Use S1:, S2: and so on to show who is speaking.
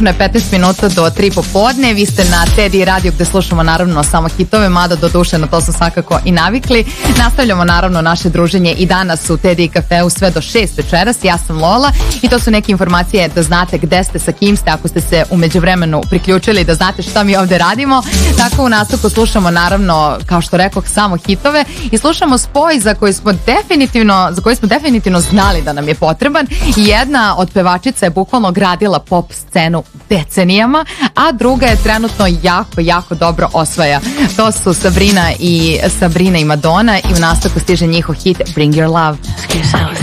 S1: tačno je 15 minuta do 3 popodne. Vi ste na Teddy Radio gde slušamo naravno samo hitove, mada do duše na to smo svakako i navikli. Nastavljamo naravno naše druženje i danas u Teddy kafeu sve do 6 večeras. Ja sam Lola i to su neke informacije da znate gde ste, sa kim ste, ako ste se u međuvremenu priključili, da znate šta mi ovde radimo. Tako u nastavku slušamo naravno, kao što rekoh, samo hitove i slušamo spoj za koji smo definitivno znali da nam je potreban. Jedna od pevačica je bukvalno gradila pop scenu decenijama, a druga je trenutno jako dobro osvaja. To su Sabrina i Madonna i u nastavku stiže njihov hit Bring Your Love.